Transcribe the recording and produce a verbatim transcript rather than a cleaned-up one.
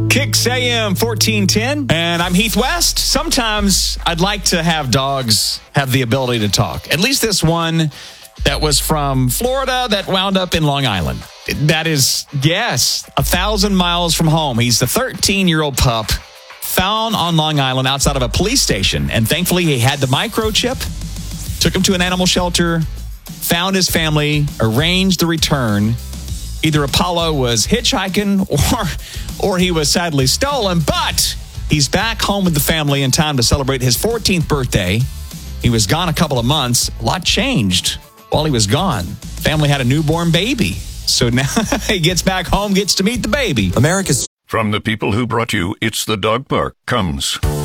Kicks A M fourteen ten, and I'm Heath West. Sometimes I'd like to have dogs have the ability to talk. At least this one that was from Florida that wound up in Long Island. That is, yes, a thousand miles from home. He's the thirteen-year-old pup found on Long Island outside of a police station. And thankfully, he had the microchip, took him to an animal shelter, found his family, arranged the return. Either Apollo was hitchhiking or, or he was sadly stolen, but he's back home with the family in time to celebrate his fourteenth birthday. He was gone a couple of months. A lot changed while he was gone. Family had a newborn baby. So now he gets back home, gets to meet the baby. America's From the people who brought you It's the Dog Park comes